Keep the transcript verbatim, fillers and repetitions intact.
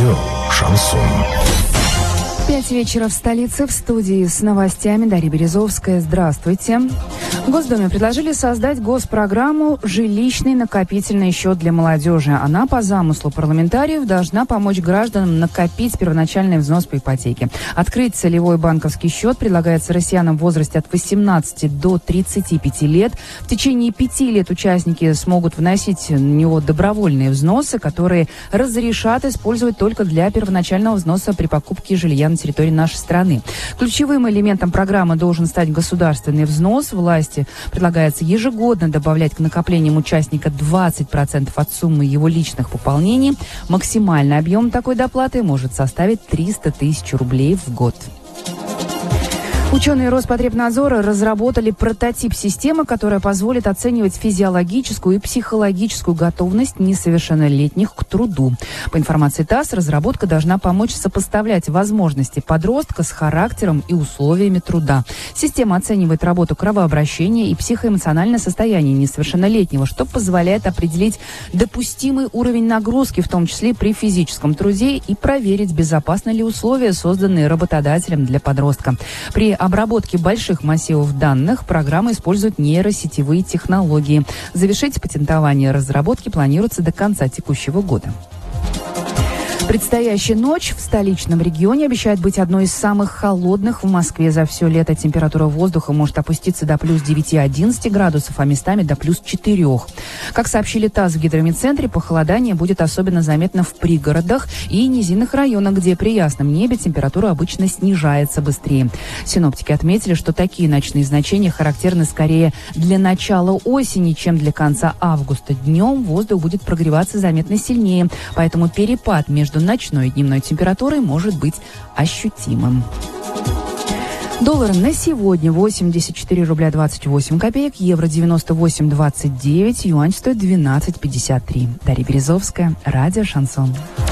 Радио «Шансон». Пять вечера в столице, в студии с новостями Дарья Березовская. Здравствуйте. В Госдуме предложили создать госпрограмму «Жилищный накопительный счет для молодежи». Она по замыслу парламентариев должна помочь гражданам накопить первоначальный взнос по ипотеке. Открыть целевой банковский счет предлагается россиянам в возрасте от восемнадцати до тридцати пяти лет. В течение пяти лет участники смогут вносить на него добровольные взносы, которые разрешат использовать только для первоначального взноса при покупке жилья на территории нашей страны. Ключевым элементом программы должен стать государственный взнос. Власти предлагается ежегодно добавлять к накоплениям участника двадцать процентов от суммы его личных пополнений. Максимальный объем такой доплаты может составить триста тысяч рублей в год. Ученые Роспотребнадзора разработали прототип системы, которая позволит оценивать физиологическую и психологическую готовность несовершеннолетних к труду. По информации ТАСС, разработка должна помочь сопоставлять возможности подростка с характером и условиями труда. Система оценивает работу кровообращения и психоэмоциональное состояние несовершеннолетнего, что позволяет определить допустимый уровень нагрузки, в том числе при физическом труде, и проверить, безопасны ли условия, созданные работодателем для подростка. При обработке больших массивов данных программа использует нейросетевые технологии. Завершить патентование разработки планируется до конца текущего года. Предстоящая ночь в столичном регионе обещает быть одной из самых холодных в Москве за все лето. Температура воздуха может опуститься до плюс девяти-одиннадцати градусов, а местами до плюс четырёх. Как сообщили ТАСС в гидромедцентре, похолодание будет особенно заметно в пригородах и низинных районах, где при ясном небе температура обычно снижается быстрее. Синоптики отметили, что такие ночные значения характерны скорее для начала осени, чем для конца августа. Днем воздух будет прогреваться заметно сильнее, поэтому перепад между ночной и дневной температурой может быть ощутимым. Доллар на сегодня восемьдесят четыре рубля двадцать восемь копеек, евро девяносто восемь двадцать девять, юань стоит двенадцать пятьдесят три. Дарья Березовская, радио «Шансон».